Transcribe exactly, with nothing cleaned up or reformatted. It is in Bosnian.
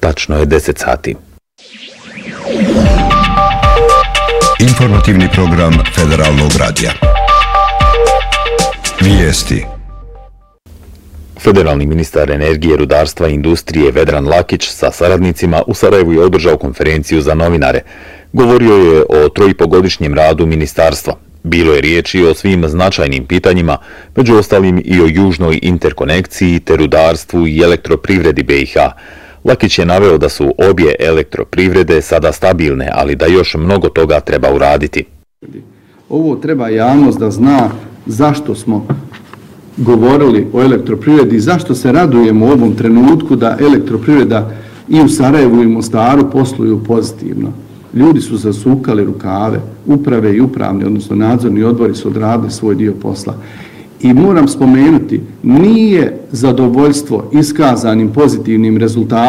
Tačno je deset sati. Informativni program Federalnog radija. Vijesti. Federalni ministar energije, rudarstva i industrije Vedran Lakić sa saradnicima u Sarajevu je održao konferenciju za novinare. Govorio je o trojipogodišnjem radu ministarstva. Bilo je riječi o svim značajnim pitanjima, među ostalim i o južnoj interkonekciji te rudarstvu i elektroprivredi B i H. Lakić je naveo da su obje elektroprivrede sada stabilne, ali da još mnogo toga treba uraditi. Ovo treba javnost da zna zašto smo govorili o elektroprivredi i zašto se radujemo u ovom trenutku da elektroprivreda i u Sarajevu i Mostaru posluju pozitivno. Ljudi su zasukali rukave, uprave i upravni, odnosno nadzorni odbori su odradili svoj dio posla. I moram spomenuti, nije zadovoljstvo iskazanim pozitivnim rezultatima